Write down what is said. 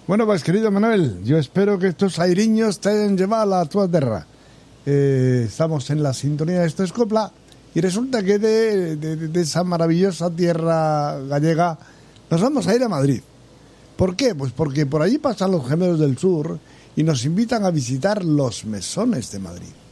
Bueno, pues querido Manuel, yo espero que estos airiños te hayan llevado a la tua terra. Estamos en la sintonía de Esto es Copla y resulta que de esa maravillosa tierra gallega nos vamos a ir a Madrid. ¿Por qué? Pues porque por allí pasan los Gemelos del Sur y nos invitan a visitar los mesones de Madrid.